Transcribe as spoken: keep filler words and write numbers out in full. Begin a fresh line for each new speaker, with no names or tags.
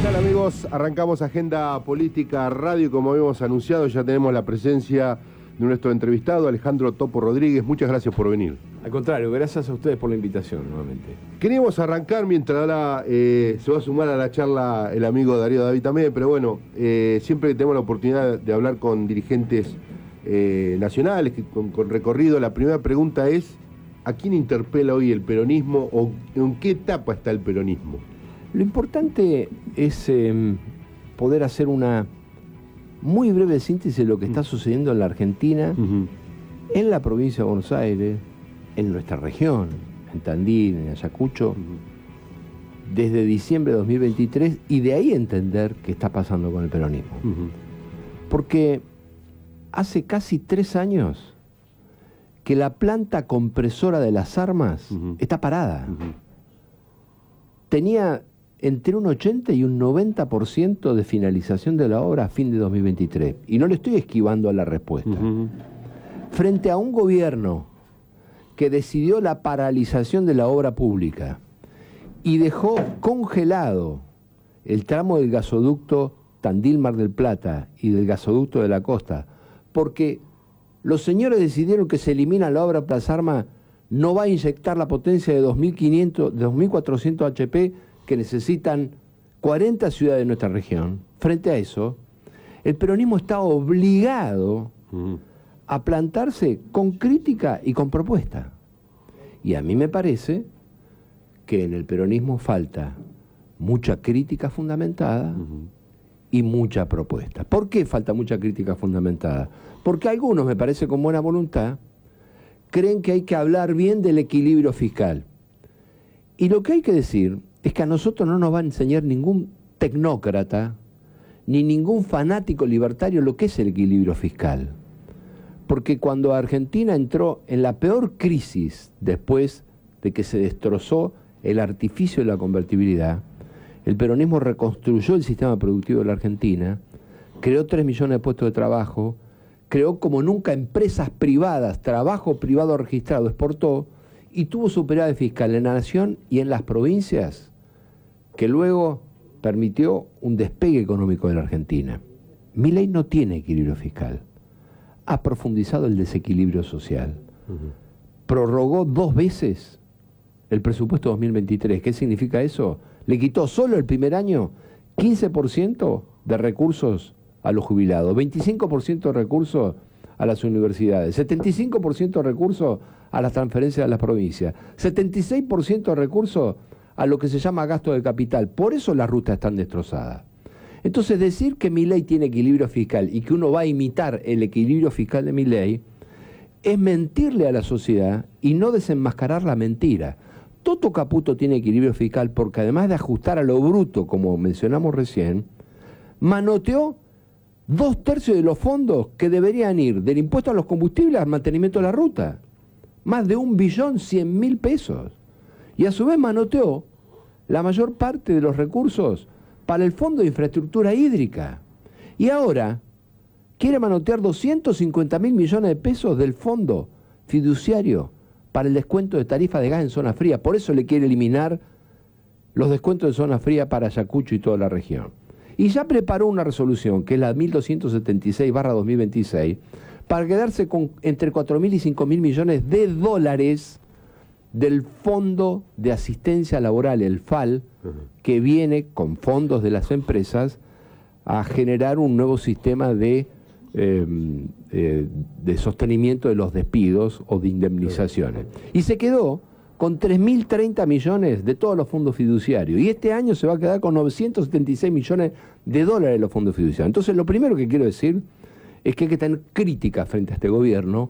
tal, amigos? Arrancamos Agenda Política Radio. Como habíamos anunciado, ya tenemos la presencia de nuestro entrevistado, Alejandro Topo Rodríguez. Muchas gracias por venir.
Al contrario, gracias a ustedes por la invitación nuevamente.
Queríamos arrancar mientras ahora eh, se va a sumar a la charla el amigo Darío David también, pero bueno, eh, siempre que tenemos la oportunidad de hablar con dirigentes eh, nacionales, que, con, con recorrido, la primera pregunta es: ¿a quién interpela hoy el peronismo o en qué etapa está el peronismo?
Lo importante es eh, poder hacer una muy breve síntesis de lo que está sucediendo en la Argentina, uh-huh. en la provincia de Buenos Aires, en nuestra región, en Tandil, en Ayacucho, uh-huh. desde diciembre de dos mil veintitrés, y de ahí entender qué está pasando con el peronismo. Uh-huh. Porque hace casi tres años que la planta compresora de las armas uh-huh. está parada. Uh-huh. Tenía entre un ochenta y un noventa por ciento de finalización de la obra a fin de dos mil veintitrés. Y no le estoy esquivando a la respuesta. Uh-huh. Frente a un gobierno que decidió la paralización de la obra pública y dejó congelado el tramo del gasoducto Tandil-Mar del Plata y del gasoducto de la costa, porque los señores decidieron que se elimina la obra Plaza Armas, no va a inyectar la potencia de dos mil quinientos, dos mil cuatrocientos H P que necesitan cuarenta ciudades de nuestra región. Frente a eso, el peronismo está obligado uh-huh. a plantarse con crítica y con propuesta. Y a mí me parece que en el peronismo falta mucha crítica fundamentada uh-huh. y mucha propuesta. ¿Por qué falta mucha crítica fundamentada? Porque algunos, me parece con buena voluntad, creen que hay que hablar bien del equilibrio fiscal. Y lo que hay que decir es que a nosotros no nos va a enseñar ningún tecnócrata, ni ningún fanático libertario lo que es el equilibrio fiscal. Porque cuando Argentina entró en la peor crisis después de que se destrozó el artificio de la convertibilidad, el peronismo reconstruyó el sistema productivo de la Argentina, creó tres millones de puestos de trabajo, creó como nunca empresas privadas, trabajo privado registrado, exportó, y tuvo superávit fiscal en la nación y en las provincias, que luego permitió un despegue económico de la Argentina. Milei no tiene equilibrio fiscal. Ha profundizado el desequilibrio social. Uh-huh. Prorrogó dos veces el presupuesto dos mil veintitrés. ¿Qué significa eso? Le quitó solo el primer año quince por ciento de recursos a los jubilados, veinticinco por ciento de recursos a las universidades, setenta y cinco por ciento de recursos a las transferencias a las provincias, setenta y seis por ciento de recursos a lo que se llama gasto de capital. Por eso las rutas están destrozadas. Entonces, decir que Milei tiene equilibrio fiscal y que uno va a imitar el equilibrio fiscal de Milei es mentirle a la sociedad y no desenmascarar la mentira. Toto Caputo tiene equilibrio fiscal porque, además de ajustar a lo bruto, como mencionamos recién, manoteó dos tercios de los fondos que deberían ir del impuesto a los combustibles al mantenimiento de la ruta. Más de un billón cien mil pesos. Y a su vez manoteó la mayor parte de los recursos para el Fondo de Infraestructura Hídrica. Y ahora quiere manotear doscientos cincuenta mil millones de pesos del fondo fiduciario para el descuento de tarifa de gas en zona fría. Por eso le quiere eliminar los descuentos de zona fría para Ayacucho y toda la región. Y ya preparó una resolución, que es la mil doscientos setenta y seis barra dos mil veintiséis, para quedarse con entre cuatro mil y cinco mil millones de dólares del Fondo de Asistencia Laboral, el F A L, uh-huh. que viene con fondos de las empresas a generar un nuevo sistema de, eh, eh, de sostenimiento de los despidos o de indemnizaciones. Uh-huh. Y se quedó con tres mil treinta millones de todos los fondos fiduciarios. Y este año se va a quedar con novecientos setenta y seis millones de dólares de los fondos fiduciarios. Entonces, lo primero que quiero decir es que hay que tener crítica frente a este gobierno,